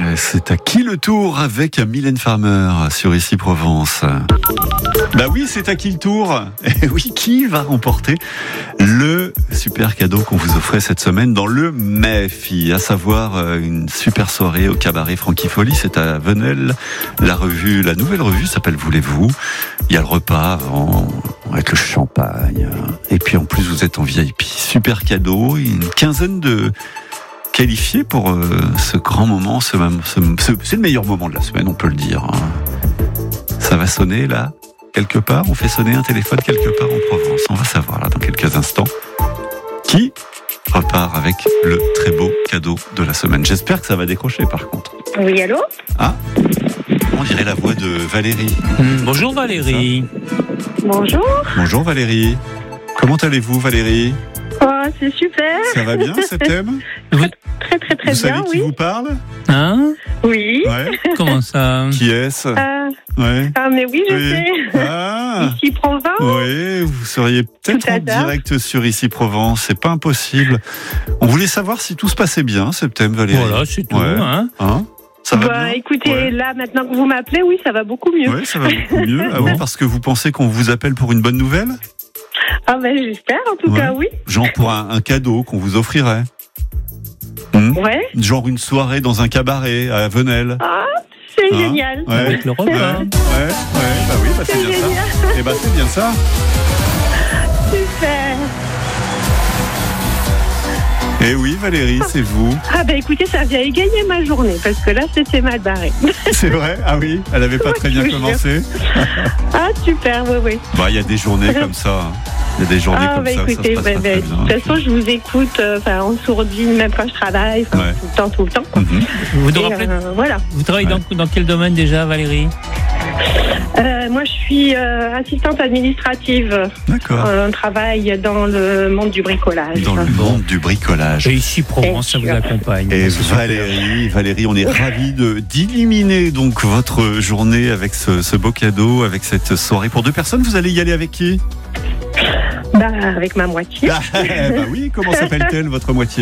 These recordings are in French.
C'est à qui le tour avec Mylène Farmer sur Ici Provence. Bah oui, c'est à qui le tour. Et oui, qui va remporter le super cadeau qu'on vous offrait cette semaine dans le MEFI, à savoir une super soirée au cabaret Frankie Folly. C'est à Venelle. La nouvelle revue s'appelle Voulez-vous. Il y a le repas avant, avec le champagne. Et puis en plus, vous êtes en VIP. Super cadeau, une quinzaine de qualifiés pour ce grand moment. C'est le meilleur moment de la semaine, on peut le dire. Ça va sonner là, quelque part. On fait sonner un téléphone quelque part en Provence. On va savoir là dans quelques instants qui repart avec le très beau cadeau de la semaine. J'espère que ça va décrocher par contre. Oui, allô ? Ah, on dirait la voix de Valérie. Bonjour Valérie. Bonjour. Bonjour Valérie. Comment allez-vous Valérie ? Oh, c'est super. Ça va bien ce thème ? Très Vous bien, savez qui oui. vous parle ? Hein ? Oui. Ouais. Comment ça ? Qui est-ce ? Ouais. Ah, mais oui, je sais. Ah. Ici, Provence. Oui, vous seriez peut-être Tout à en fait. direct sur Ici Provence, c'est pas impossible. On voulait savoir si tout se passait bien, Septembre, Valérie. Voilà, c'est tout. Ouais. Hein. Ça va Bah, bien écoutez, Ouais. là, maintenant que vous m'appelez, oui, ça va beaucoup mieux. Ouais, ça va beaucoup mieux. Ah oui, parce que vous pensez qu'on vous appelle pour une bonne nouvelle ? Ah, ben, j'espère, en tout Ouais. cas, oui. Genre pour un cadeau qu'on vous offrirait. Ouais. Genre une soirée dans un cabaret à Venelle. Ah, c'est Hein génial. Ouais. Avec le repas. Bah oui, bah c'est bien génial. ça. Et bah c'est bien ça. Super. Et oui, Valérie, c'est vous. Ah, ben, écoutez, ça vient égayer ma journée, parce que là, c'était mal barré. C'est vrai ? Ah oui, elle avait pas très bien je vous commencé. Ah, super, oui. Bah, il y a des journées comme ça. Hein. Il y a des journées Ah, comme bah, ça, écoutez, ça se passe pas très de bien. toute façon, je vous écoute en sourdine, même quand je travaille, Ouais. tout le temps. Mhm. Vous nous Et, rappelez, voilà. vous travaillez dans quel domaine déjà, Valérie ? Moi, je suis assistante administrative. D'accord. On travaille dans le monde du bricolage. Dans le monde du bricolage. Et ici, Provence, ça vous accompagne. Et C'est super. Valérie, on est ravis d'illuminer donc votre journée avec ce beau cadeau, avec cette soirée pour 2 personnes. Vous allez y aller avec qui ? Bah, avec ma moitié. Bah oui, comment s'appelle-t-elle votre moitié ?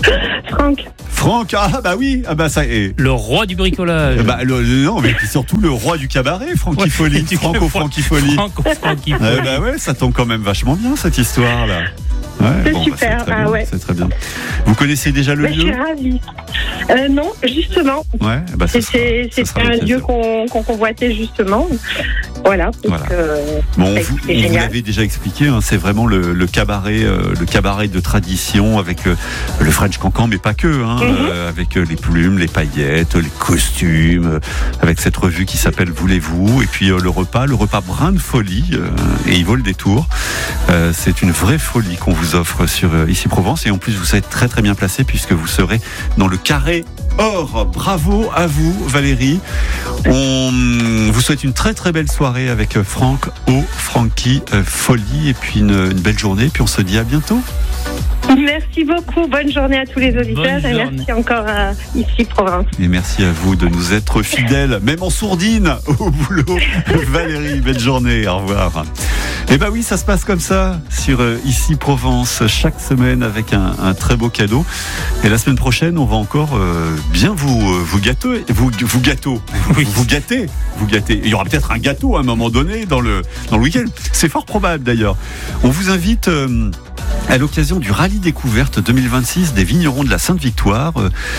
Franck. Ah bah oui, ah bah ça est. Le roi du bricolage. Non, mais puis surtout le roi du cabaret, Frankie Folly, Francky Folly. Francky Folly. Bah ouais, ça tombe quand même vachement bien cette histoire là. Ouais, C'est bah, super, c'est très ah bien, ouais. c'est très bien. Vous connaissez déjà le Bah, je suis lieu ? ravie. Non, justement. Ouais, bah ça C'était sera un l'occasion. lieu qu'on convoitait justement. Voilà. Voilà. Donc, Bon, c'est vous génial. l'avez déjà expliqué, hein, c'est vraiment le cabaret de tradition avec le French Cancan, mais pas que, hein, avec les plumes, les paillettes, les costumes, avec cette revue qui s'appelle Voulez-vous, et puis le repas brin de folie, et il vaut le détour. C'est une vraie folie qu'on vous offre sur Ici Provence, et en plus vous êtes très très bien placé puisque vous serez dans le carré or. Bravo à vous Valérie. On vous souhaite une très très belle soirée avec Frankie Folly, et puis une belle journée, puis on se dit à bientôt. Merci beaucoup. Bonne journée à tous les auditeurs. Bonne Et journée. merci encore à Ici Provence. Et merci à vous de nous être fidèles, même en sourdine, au boulot. Valérie, belle journée, au revoir. Et bah oui, ça se passe comme ça sur Ici Provence, chaque semaine avec un très beau cadeau. Et la semaine prochaine, on va encore bien vous gâter. Vous gâter. Il y aura peut-être un gâteau à un moment donné dans le week-end. C'est fort probable d'ailleurs. On vous invite à l'occasion du rallye découverte 2026 des vignerons de la Sainte-Victoire,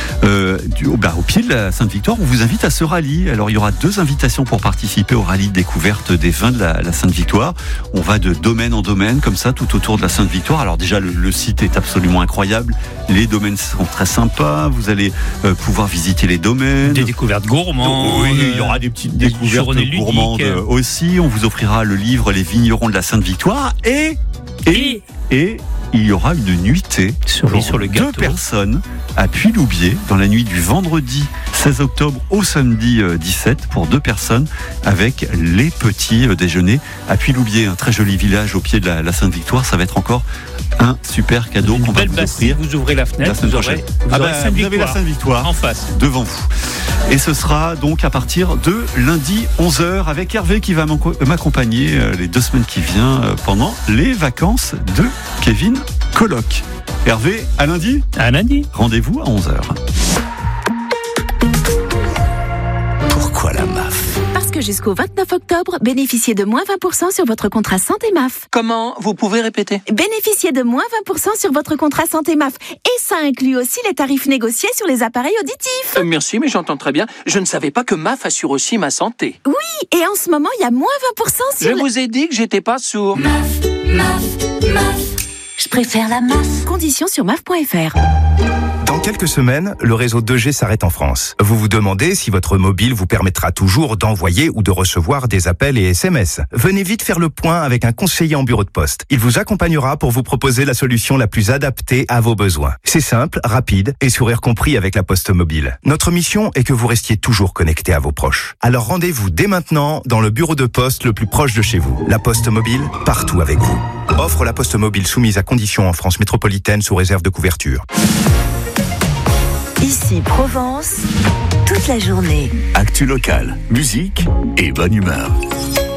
au pied de la Sainte-Victoire, on vous invite à ce rallye. Alors il y aura 2 invitations pour participer au rallye découverte des vins de la Sainte-Victoire. On va de domaine en domaine, comme ça, tout autour de la Sainte-Victoire. Alors déjà, le site est absolument incroyable. Les domaines sont très sympas. Vous allez pouvoir visiter les domaines. Des découvertes gourmandes. Oui, il y aura des petites des découvertes journées ludiques. gourmandes aussi. On vous offrira le livre Les vignerons de la Sainte-Victoire et il y aura une nuitée Cerise pour sur le 2 gâteau. personnes à Puy-Loubier dans la nuit du vendredi 16 octobre au samedi 17 pour 2 personnes avec les petits déjeuners à Puy-Loubier, un très joli village au pied de la Sainte-Victoire. Ça va être encore un super cadeau qu'on va belle vous bassine, offrir vous ouvrez la fenêtre, la semaine prochaine. vous aurez Vous avez la Sainte-Victoire en face. devant vous. Et ce sera donc à partir de lundi 11h avec Hervé qui va m'accompagner les 2 semaines qui viennent pendant les vacances de Kevin Coloc. Hervé, à lundi ? À lundi. Rendez-vous à 11h. jusqu'au 29 octobre, bénéficiez de moins 20% sur votre contrat santé MAF. Comment? Vous pouvez répéter? Bénéficiez de moins 20% sur votre contrat santé MAF. Et ça inclut aussi les tarifs négociés sur les appareils auditifs. Merci, mais j'entends très bien. Je ne savais pas que MAF assure aussi ma santé. Oui, et en ce moment, il y a moins 20% sur... Je vous ai dit que j'étais pas sourd. MAF. Je préfère la MAF. Conditions sur MAF.fr. Dans quelques semaines, le réseau 2G s'arrête en France. Vous vous demandez si votre mobile vous permettra toujours d'envoyer ou de recevoir des appels et SMS. Venez vite faire le point avec un conseiller en bureau de poste. Il vous accompagnera pour vous proposer la solution la plus adaptée à vos besoins. C'est simple, rapide et sourire compris avec la Poste Mobile. Notre mission est que vous restiez toujours connecté à vos proches. Alors rendez-vous dès maintenant dans le bureau de poste le plus proche de chez vous. La Poste Mobile, partout avec vous. Offre la Poste Mobile soumise à conditions en France métropolitaine sous réserve de couverture. Ici Provence, toute la journée. Actu locale, musique et bonne humeur.